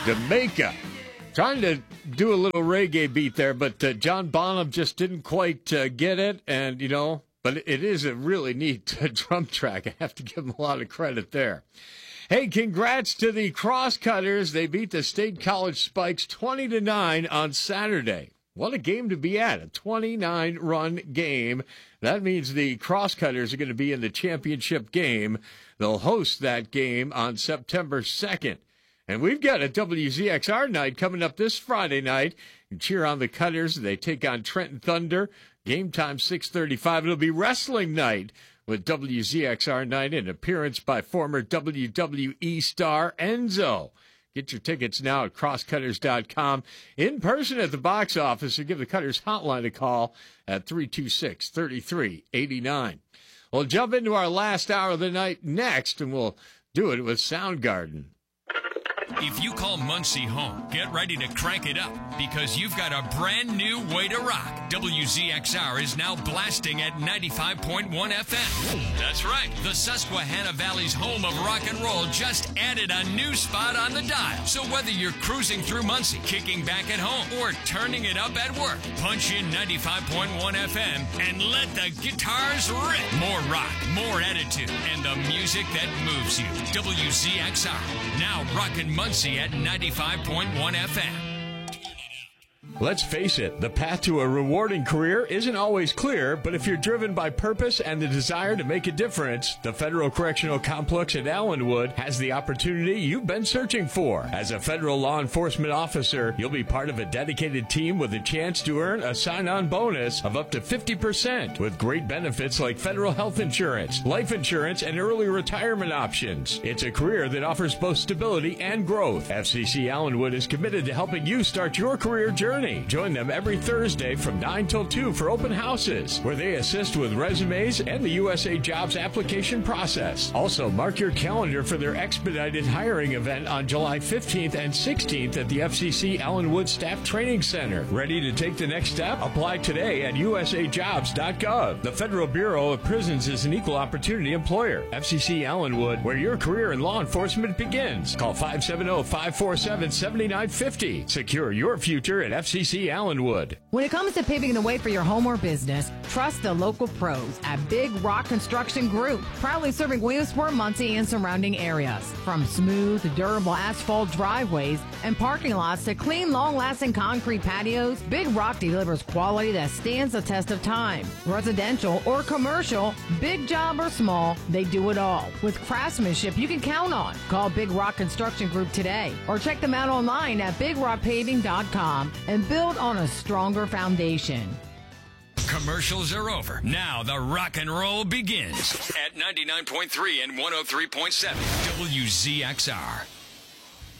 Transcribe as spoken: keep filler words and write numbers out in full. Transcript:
Jamaica. Trying to do a little reggae beat there, but uh, John Bonham just didn't quite uh, get it. And, you know, but it is a really neat uh, drum track. I have to give him a lot of credit there. Hey, congrats to the Crosscutters. They beat the State College Spikes twenty to nine on Saturday. What a game to be at, a twenty-nine run game. That means the Crosscutters are going to be in the championship game. They'll host that game on September second. And we've got a W Z X R night coming up this Friday night. You cheer on the Cutters. They take on Trenton Thunder. Game time six thirty-five. It'll be wrestling night with W Z X R night, an appearance by former W W E star Enzo. Get your tickets now at crosscutters dot com. In person at the box office, or give the Cutters hotline a call at three two six, three three eight nine. We'll jump into our last hour of the night next, and we'll do it with Soundgarden. If you call Muncie home, get ready to crank it up because you've got a brand new way to rock. W Z X R is now blasting at ninety-five point one F M. That's right. The Susquehanna Valley's home of rock and roll just added a new spot on the dial. So whether you're cruising through Muncie, kicking back at home, or turning it up at work, punch in ninety-five point one F M and let the guitars rip. More rock, more attitude, and the music that moves you. W Z X R, now rockin' Muncie at ninety-five point one F M. Let's face it, the path to a rewarding career isn't always clear, but if you're driven by purpose and the desire to make a difference, the Federal Correctional Complex at Allenwood has the opportunity you've been searching for. As a federal law enforcement officer, you'll be part of a dedicated team with a chance to earn a sign-on bonus of up to fifty percent with great benefits like federal health insurance, life insurance, and early retirement options. It's a career that offers both stability and growth. F C C Allenwood is committed to helping you start your career journey. Join them every Thursday from nine till two for open houses, where they assist with resumes and the U S A Jobs application process. Also, mark your calendar for their expedited hiring event on July fifteenth and sixteenth at the F C C Allenwood Staff Training Center. Ready to take the next step? Apply today at U S A jobs dot gov. The Federal Bureau of Prisons is an equal opportunity employer. F C C Allenwood, where your career in law enforcement begins. Call five seven zero, five four seven, seven nine five zero. Secure your future at F C C Allenwood. When it comes to paving the way for your home or business, trust the local pros at Big Rock Construction Group, proudly serving Williamsport, Muncie, and surrounding areas. From smooth, durable asphalt driveways and parking lots to clean, long-lasting concrete patios, Big Rock delivers quality that stands the test of time. Residential or commercial, big job or small, they do it all. With craftsmanship you can count on. Call Big Rock Construction Group today or check them out online at big rock paving dot com and build on a stronger foundation. Commercials are over. Now the rock and roll begins at ninety-nine point three and one oh three point seven W Z X R.